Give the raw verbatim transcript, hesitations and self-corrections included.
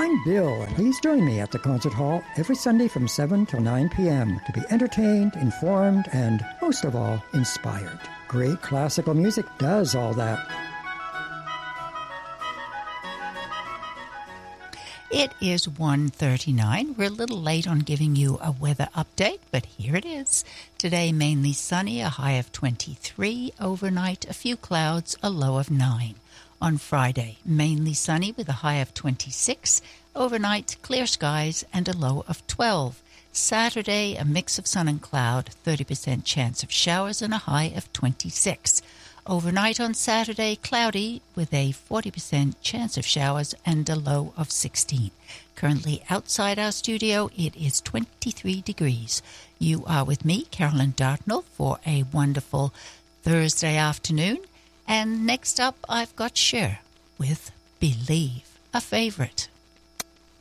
I'm Bill, and please join me at the Concert Hall every Sunday from seven till nine p.m. to be entertained, informed, and, most of all, inspired. Great classical music does all that. It is one thirty-nine. We're a little late on giving you a weather update, but here it is. Today, mainly sunny, a high of twenty-three. Overnight, a few clouds, a low of nine. On Friday, mainly sunny with a high of twenty-six. Overnight, clear skies and a low of twelve. Saturday, a mix of sun and cloud, thirty percent chance of showers and a high of twenty-six. Overnight on Saturday, cloudy with a forty percent chance of showers and a low of sixteen. Currently outside our studio, it is twenty-three degrees. You are with me, Carolyn Dartnell, for a wonderful Thursday afternoon. And next up, I've got Cher with Believe, a favorite.